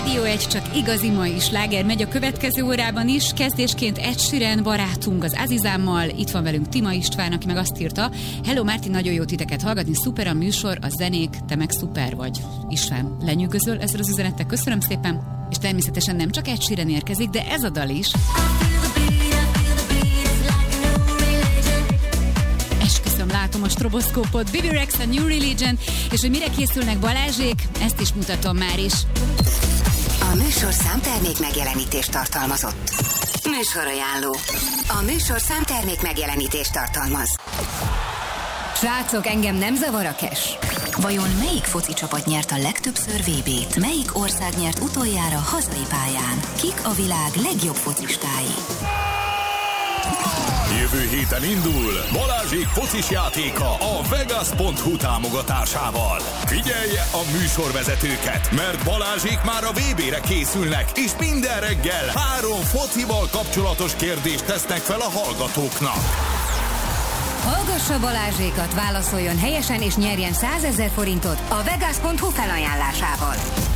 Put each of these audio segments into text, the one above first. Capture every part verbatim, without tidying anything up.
Rádió egy, csak igazi mai sláger megy a következő órában is. Kezdésként Ed Sheeran barátunk az Azizámmal. Itt van velünk Tima István, aki meg azt írta: Hello Márti, nagyon jó titeket hallgatni, szuper a műsor, a zenék, te meg szuper vagy. István lenyűgözöl ezzel az üzenettel, köszönöm szépen. És természetesen nem csak Ed Sheeran érkezik, de ez a dal is. Esküszöm, látom a stroboszkópot. Baby Rex, a New Religion, és hogy mire készülnek Balázsék, ezt is mutatom már is. A műsor számtermék megjelenítést tartalmazott. Műsorajánló. A műsor számtermék megjelenítést tartalmaz. Srácok, engem nem zavar a cash. Vajon melyik foci csapat nyert a legtöbbször vé bét? Melyik ország nyert utoljára hazai pályán? Kik a világ legjobb focistái? Jövő héten indul Balázsék focis játéka a Vegas pont hu támogatásával. Figyelje a műsorvezetőket, mert Balázsék már a vé bére készülnek, és minden reggel három focival kapcsolatos kérdést tesznek fel a hallgatóknak. Hallgassa Balázsékat, válaszoljon helyesen és nyerjen százezer forintot a Vegas pont hu felajánlásával.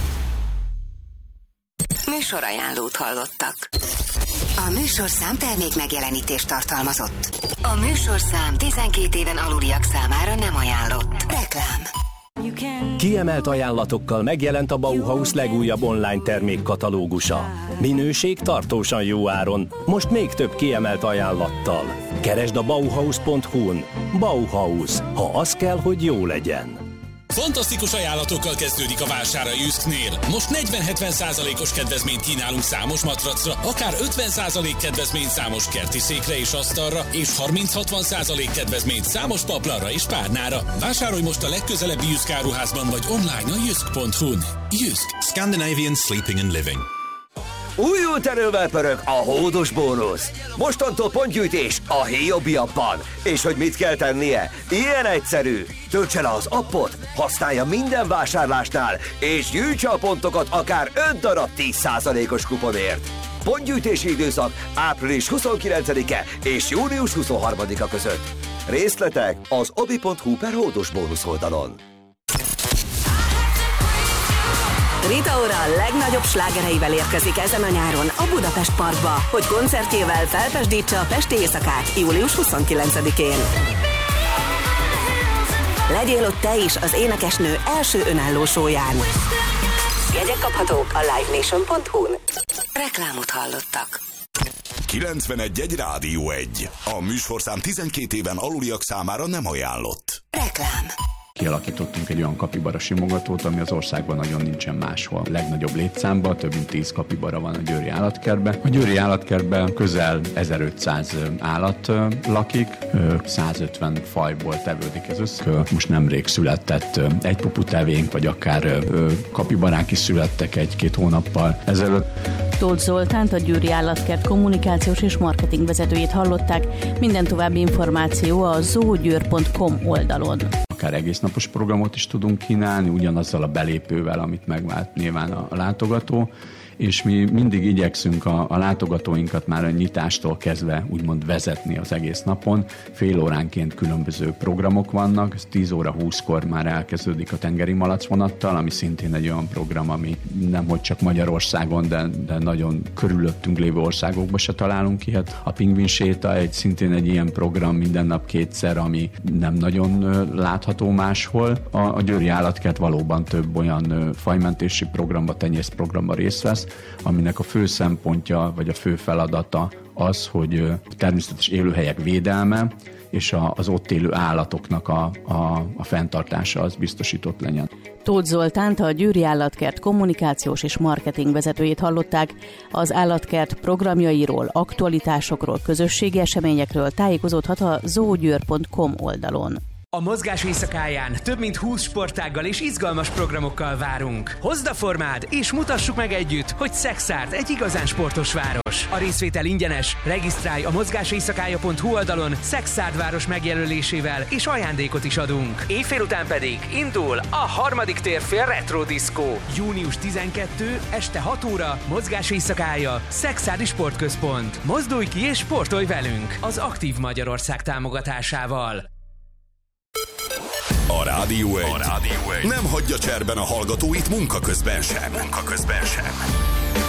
Műsorajánlót hallottak. A műsorszám termék megjelenítést tartalmazott. A műsorszám tizenkét éven aluliak számára nem ajánlott. Reklám. Kiemelt ajánlatokkal megjelent a Bauhaus legújabb online termékkatalógusa. Minőség tartósan jó áron, most még több kiemelt ajánlattal. Keresd a bauhaus pont hu-n. Bauhaus, ha az kell, hogy jó legyen. Fantasztikus ajánlatokkal kezdődik a vásár a Jysknél. Most negyven-hetven százalékos kedvezményt kínálunk számos matracra, akár ötven százalék kedvezményt számos kerti székre és asztalra, és harminc-hatvan százalék kedvezményt számos paplanra és párnára. Vásárolj most a legközelebbi Jysk áruházban vagy online a jysk pont hu-n. Jysk. Scandinavian Sleeping and Living. Újult erővel pörög a hódos bónusz. Mostantól pontgyűjtés a Hiobi appban. És hogy mit kell tennie? Ilyen egyszerű. Töltse le az appot, használja minden vásárlásnál, és gyűjtse a pontokat akár öt darab tíz százalékos kuponért. Pontgyűjtési időszak április huszonkilencedike és június huszonharmadika között. Részletek az obi pont hu per hódos bónusz oldalon. Rita Ora a legnagyobb slágereivel érkezik ezen a nyáron a Budapest Parkba, hogy koncertjével felpesdítse a pesti éjszakát július huszonkilencedikén. Legyél ott te is az énekesnő első önálló showyán. Jegyek kaphatók a live nation pont hu-n. Reklámot hallottak. kilencvenegy egy Rádió egy. A műsorszám tizenkét éven aluliak számára nem ajánlott. Reklám. Kialakítottunk egy olyan kapibara simogatót, ami az országban nagyon nincsen máshol. A legnagyobb létszámban több mint tíz kapibara van a Győri állatkertben. A Győri állatkertben közel ezerötszáz állat lakik, százötven fajból tevődik ez össze. Most nemrég született egy puputevénk, vagy akár kapibarák is születtek egy-két hónappal ezelőtt. Tóth Zoltánt, a Győri Állatkert kommunikációs és marketing vezetőjét hallották. Minden további információ a zoogyőr pont com oldalon. Akár egésznapos programot is tudunk kínálni, ugyanazzal a belépővel, amit megvált nyilván a, a látogató, és mi mindig igyekszünk a, a látogatóinkat már a nyitástól kezdve úgymond vezetni az egész napon. Fél óránként különböző programok vannak, tíz óra húszkor már elkezdődik a tengeri malacvonattal, ami szintén egy olyan program, ami nemhogy csak Magyarországon, de, de nagyon körülöttünk lévő országokban se találunk ilyet. A pingvin séta egy szintén egy ilyen program, minden nap kétszer, ami nem nagyon látható máshol. A, a Győri Állatkert valóban több olyan fajmentési programba, tenyészprogramba részt vesz, aminek a fő szempontja, vagy a fő feladata az, hogy természetes élőhelyek védelme és az ott élő állatoknak a, a, a fenntartása az biztosított legyen. Tóth Zoltánt, a Győri Állatkert kommunikációs és marketing vezetőjét hallották. Az állatkert programjairól, aktualitásokról, közösségi eseményekről tájékozódhat a zoogyőr pont com oldalon. A mozgás éjszakáján több mint húsz sportággal és izgalmas programokkal várunk. Hozd a formád, és mutassuk meg együtt, hogy Szekszárd egy igazán sportos város. A részvétel ingyenes, regisztrálj a mozgáséjszakája pont hu oldalon Szekszárd város megjelölésével, és ajándékot is adunk. Éjfél után pedig indul a harmadik térfél retro diszkó. június tizenkettedike, este hat óra, mozgás éjszakája, Szekszárdi Sportközpont. Mozdulj ki és sportolj velünk az Aktív Magyarország támogatásával. A Rádió egy. A Rádió egy nem hagyja cserben a hallgatóit munka közben sem. Munka közben sem.